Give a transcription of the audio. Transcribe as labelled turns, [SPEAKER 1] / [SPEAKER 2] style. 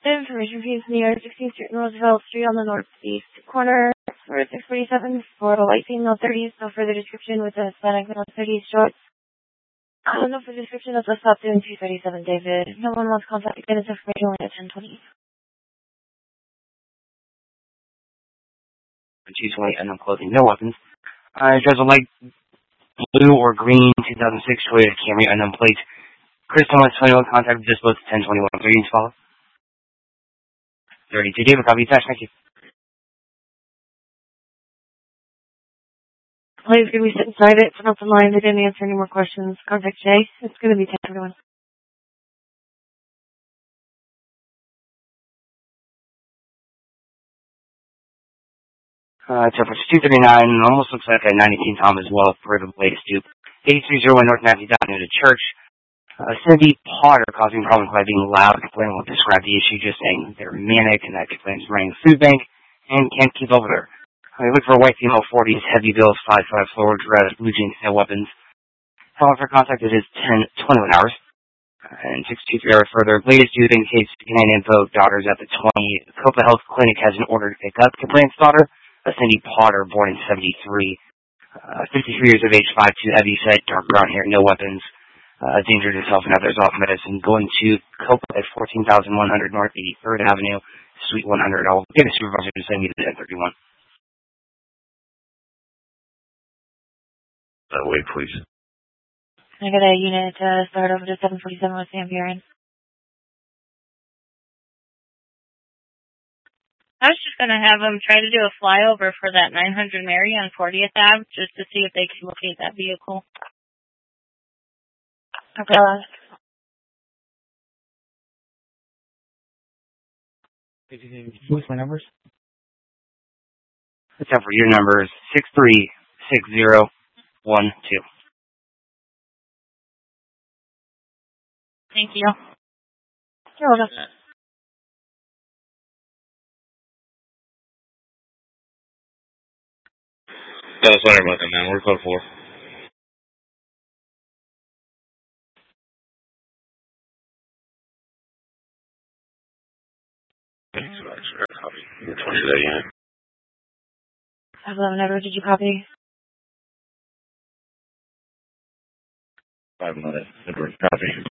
[SPEAKER 1] Information piece near 16th Street and Roosevelt Street on the northeast corner for 647 for a white female 30s. No further description with a Hispanic male 30s shorts. No further description of the stop doing 237 David. No one wants contact again. This information only at 10:20.
[SPEAKER 2] 220 and I'm clothing. No weapons. Drives a light blue or green 2006 Toyota Camry unknown plate. Crystal has 21 contact just both 1021. 30 to follow. 32 David, copy attached. Thank you.
[SPEAKER 1] Please can we sit inside it? Turn off the line. They didn't answer any more questions. Contact Jay. It's going to be 10:21.
[SPEAKER 2] It's up for 239. Almost looks like a 19 Tom as well for the latest dupe. 8301 North Matthews Avenue to Church. Cindy Potter causing problems by being loud. Complaint won't describe the issue, just saying they're manic and that complaints running the food bank and can't keep up with her. They look for a white female 40s, heavy bills, 5'5", forward, red, blue jeans, no weapons. Telephone for contact it is 10:21 hours. And 623 hours further. Latest dude indicates Canadian info. Daughter's at the 20. Copa Health Clinic has an order to pick up complainant's daughter, Cindy Potter, born in 73. 53 years of age, 5'2", heavy set, dark brown hair, no weapons. Danger to self and others, off medicine. Going to Copa at 14,100 North 83rd Avenue, Suite 100. I'll get a supervisor to send me to 1031.
[SPEAKER 3] Wait, please.
[SPEAKER 1] Can I get a unit to start over to 747 West San Buren?
[SPEAKER 4] I was just going to have them try to do a flyover for that 900 Mary on 40th Ave just to see if they can locate that vehicle.
[SPEAKER 1] Okay.
[SPEAKER 5] What's my numbers?
[SPEAKER 2] It's up for your numbers 636012.
[SPEAKER 4] Thank you.
[SPEAKER 1] You're welcome.
[SPEAKER 3] Tell us later about that, man. We're code 4. Thanks, copy. 20 today, yeah.
[SPEAKER 1] 511 Edward, did you copy?
[SPEAKER 3] 511 Edward, copy.